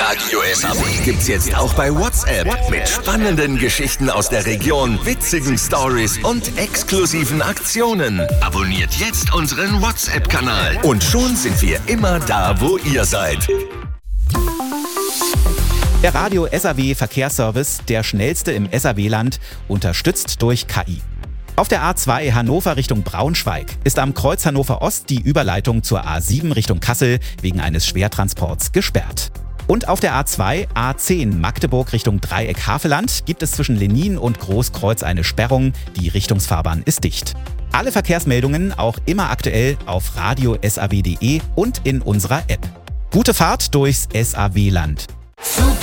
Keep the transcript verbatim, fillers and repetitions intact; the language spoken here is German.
Radio S A W gibt's jetzt auch bei WhatsApp. Mit spannenden Geschichten aus der Region, witzigen Stories und exklusiven Aktionen. Abonniert jetzt unseren WhatsApp-Kanal. Und schon sind wir immer da, wo ihr seid. Der Radio S A W Verkehrsservice, der schnellste im S A W-Land, unterstützt durch K I. Auf der A zwei Hannover Richtung Braunschweig ist am Kreuz Hannover Ost die Überleitung zur A sieben Richtung Kassel wegen eines Schwertransports gesperrt. Und auf der A zwei A zehn Magdeburg Richtung Dreieck Havelland gibt es zwischen Lenin und Großkreuz eine Sperrung. Die Richtungsfahrbahn ist dicht. Alle Verkehrsmeldungen auch immer aktuell auf radio S A W punkt de und in unserer App. Gute Fahrt durchs S A W-Land. Super